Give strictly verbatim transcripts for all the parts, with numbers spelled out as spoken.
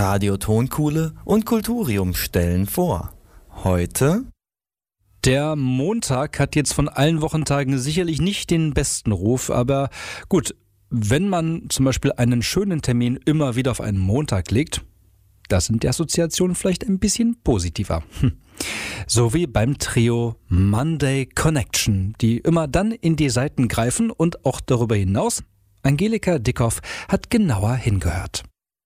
Radio Tonkuhle und Kulturium stellen vor. Heute... Der Montag hat jetzt von allen Wochentagen sicherlich nicht den besten Ruf, aber gut, wenn man zum Beispiel einen schönen Termin immer wieder auf einen Montag legt, da sind die Assoziationen vielleicht ein bisschen positiver. Hm. So wie beim Trio Monday Connection, die immer dann in die Saiten greifen und auch darüber hinaus. Angelika Dickhoff hat genauer hingehört.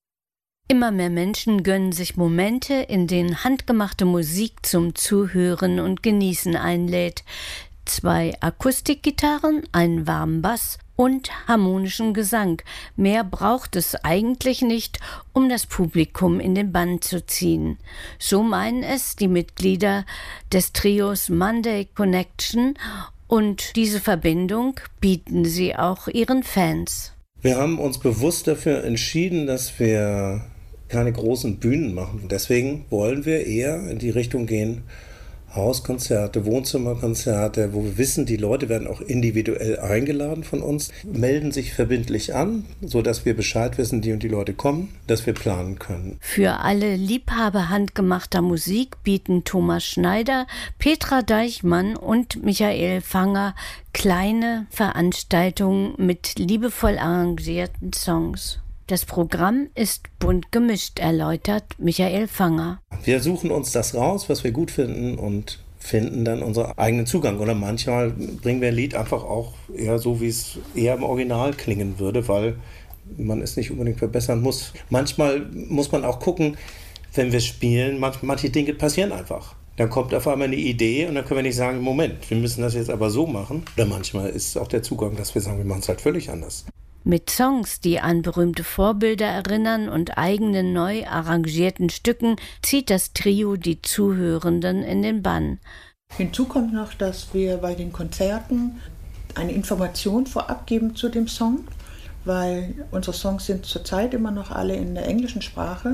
Immer mehr Menschen gönnen sich Momente, in denen handgemachte Musik zum Zuhören und Genießen einlädt. Zwei Akustikgitarren, einen warmen Bass und harmonischen Gesang. Mehr braucht es eigentlich nicht, um das Publikum in den Bann zu ziehen. So meinen es die Mitglieder des Trios Monday Connection, und diese Verbindung bieten sie auch ihren Fans. Wir haben uns bewusst dafür entschieden, dass wir keine großen Bühnen machen. Deswegen wollen wir eher in die Richtung gehen, Hauskonzerte, Wohnzimmerkonzerte, wo wir wissen, die Leute werden auch individuell eingeladen von uns, melden sich verbindlich an, sodass wir Bescheid wissen, die und die Leute kommen, dass wir planen können. Für alle Liebhaber handgemachter Musik bieten Thomas Schneider, Petra Deichmann und Michael Fanger kleine Veranstaltungen mit liebevoll arrangierten Songs. Das Programm ist bunt gemischt, erläutert Michael Fanger. Wir suchen uns das raus, was wir gut finden, und finden dann unseren eigenen Zugang. Oder manchmal bringen wir ein Lied einfach auch eher so, wie es eher im Original klingen würde, weil man es nicht unbedingt verbessern muss. Manchmal muss man auch gucken, wenn wir spielen, manch, manche Dinge passieren einfach. Dann kommt auf einmal eine Idee und dann können wir nicht sagen, Moment, wir müssen das jetzt aber so machen. Oder manchmal ist auch der Zugang, dass wir sagen, wir machen es halt völlig anders. Mit Songs, die an berühmte Vorbilder erinnern und eigenen neu arrangierten Stücken, zieht das Trio die Zuhörenden in den Bann. Hinzu kommt noch, dass wir bei den Konzerten eine Information vorab geben zu dem Song, weil unsere Songs sind zurzeit immer noch alle in der englischen Sprache.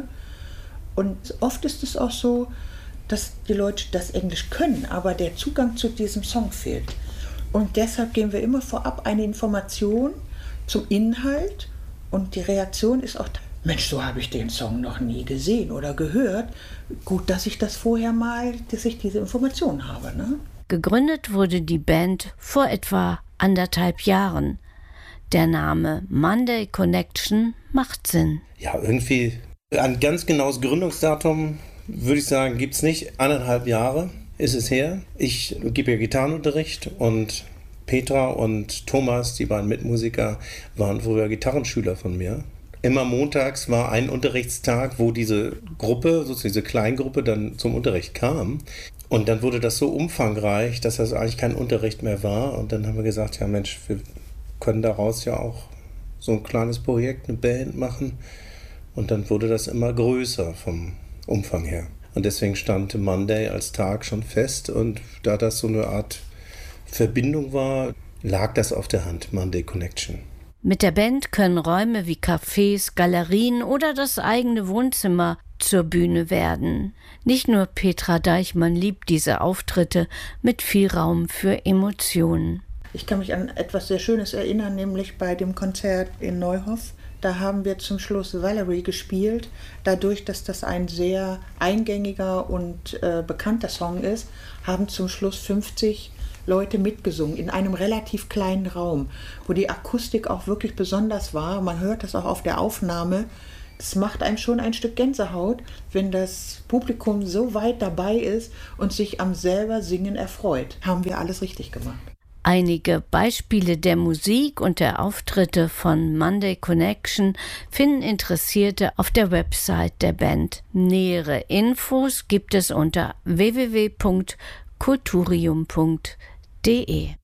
Und oft ist es auch so, dass die Leute das Englisch können, aber der Zugang zu diesem Song fehlt. Und deshalb geben wir immer vorab eine Information zum Inhalt, und die Reaktion ist auch, Mensch, so habe ich den Song noch nie gesehen oder gehört. Gut, dass ich das vorher mal, dass ich diese Information habe. Ne? Gegründet wurde die Band vor etwa anderthalb Jahren. Der Name Monday Connection macht Sinn. Ja, irgendwie ein ganz genaues Gründungsdatum, würde ich sagen, gibt es nicht. Eineinhalb Jahre ist es her. Ich gebe ja Gitarrenunterricht, und Petra und Thomas, die beiden Mitmusiker, waren früher Gitarrenschüler von mir. Immer montags war ein Unterrichtstag, wo diese Gruppe, sozusagen diese Kleingruppe, dann zum Unterricht kam. Und dann wurde das so umfangreich, dass das eigentlich kein Unterricht mehr war. Und dann haben wir gesagt, ja Mensch, wir können daraus ja auch so ein kleines Projekt, eine Band machen. Und dann wurde das immer größer vom Umfang her. Und deswegen stand Monday als Tag schon fest. Und da das so eine Art Verbindung war, lag das auf der Hand, Monday Connection. Mit der Band können Räume wie Cafés, Galerien oder das eigene Wohnzimmer zur Bühne werden. Nicht nur Petra Deichmann liebt diese Auftritte mit viel Raum für Emotionen. Ich kann mich an etwas sehr Schönes erinnern, nämlich bei dem Konzert in Neuhof. Da haben wir zum Schluss Valerie gespielt. Dadurch, dass das ein sehr eingängiger und äh, bekannter Song ist, haben zum Schluss fünfzig Leute mitgesungen in einem relativ kleinen Raum, wo die Akustik auch wirklich besonders war. Man hört das auch auf der Aufnahme. Das macht einem schon ein Stück Gänsehaut, wenn das Publikum so weit dabei ist und sich am selber Singen erfreut. Haben wir alles richtig gemacht. Einige Beispiele der Musik und der Auftritte von Monday Connection finden Interessierte auf der Website der Band. Nähere Infos gibt es unter w w w punkt kulturium punkt de.